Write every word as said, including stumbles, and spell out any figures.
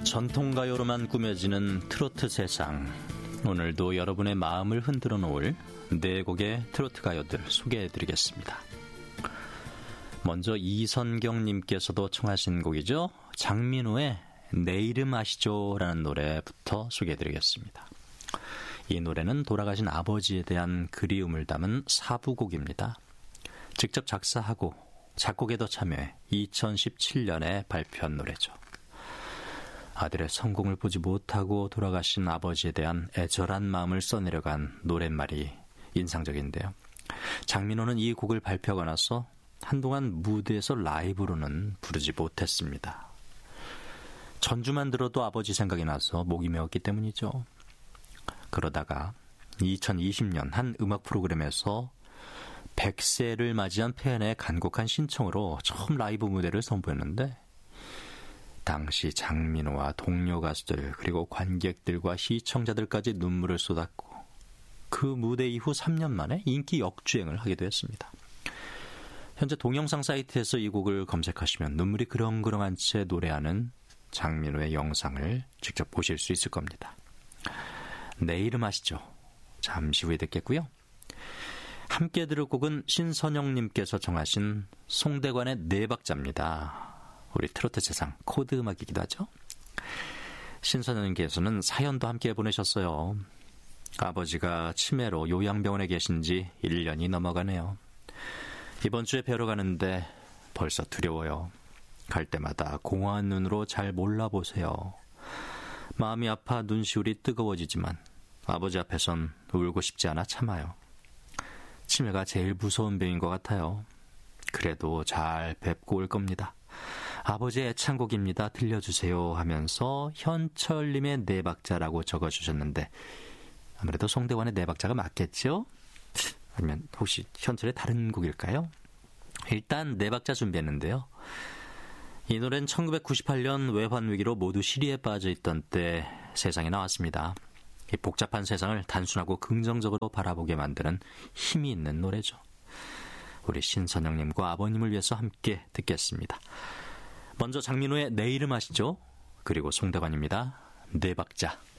전통가요로만 꾸며지는 트로트 세상. 오늘도 여러분의 마음을 흔들어 놓을 네 곡의 트로트 가요들 소개해드리겠습니다. 먼저 이선경님께서도 청하신 곡이죠. 장민호의 내 이름 아시죠? 라는 노래부터 소개해드리겠습니다. 이 노래는 돌아가신 아버지에 대한 그리움을 담은 사부곡입니다. 직접 작사하고 작곡에도 참여해 이천십칠 년에 발표한 노래죠. 아들의 성공을 보지 못하고 돌아가신 아버지에 대한 애절한 마음을 써내려간 노랫말이 인상적인데요. 장민호는 이 곡을 발표하고 나서 한동안 무대에서 라이브로는 부르지 못했습니다. 전주만 들어도 아버지 생각이 나서 목이 메었기 때문이죠. 그러다가 이천이십 년 한 음악 프로그램에서 백 세를 맞이한 팬의 간곡한 신청으로 처음 라이브 무대를 선보였는데, 당시 장민호와 동료 가수들 그리고 관객들과 시청자들까지 눈물을 쏟았고, 그 무대 이후 삼 년 만에 인기 역주행을 하기도 했습니다. 현재 동영상 사이트에서 이 곡을 검색하시면 눈물이 그렁그렁한 채 노래하는 장민호의 영상을 직접 보실 수 있을 겁니다. 내 이름 아시죠? 잠시 후에 듣겠고요. 함께 들을 곡은 신선영님께서 정하신 송대관의 네 박자입니다. 우리 트로트 세상 코드 음악이기도 하죠. 신선영님께서는 사연도 함께 보내셨어요. 아버지가 치매로 요양병원에 계신 지 일 년이 넘어가네요. 이번 주에 뵈러 가는데 벌써 두려워요. 갈 때마다 공허한 눈으로 잘 몰라보세요. 마음이 아파 눈시울이 뜨거워지지만 아버지 앞에선 울고 싶지 않아 참아요. 치매가 제일 무서운 병인 것 같아요. 그래도 잘 뵙고 올 겁니다. 아버지의 애창곡입니다. 들려주세요 하면서 현철님의 네 박자라고 적어주셨는데, 아무래도 송대관의 네 박자가 맞겠죠? 아니면 혹시 현철의 다른 곡일까요? 일단 네 박자 준비했는데요. 이 노래는 천구백구십팔 년 외환위기로 모두 시리에 빠져있던 때 세상에 나왔습니다. 이 복잡한 세상을 단순하고 긍정적으로 바라보게 만드는 힘이 있는 노래죠. 우리 신선영님과 아버님을 위해서 함께 듣겠습니다. 먼저 장민호의 내 이름 아시죠? 그리고 송대관입니다. 네 박자.